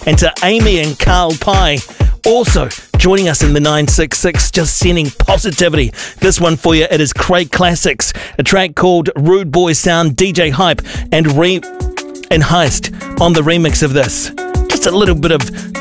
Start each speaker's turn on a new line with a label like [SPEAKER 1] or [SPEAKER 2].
[SPEAKER 1] And to Amy and Carl Pye, also joining us in the 966, just sending positivity. This one for you, it is Craig Classics, a track called Rude Boy Sound, DJ Hype and Heist on the remix of this. Just a little bit of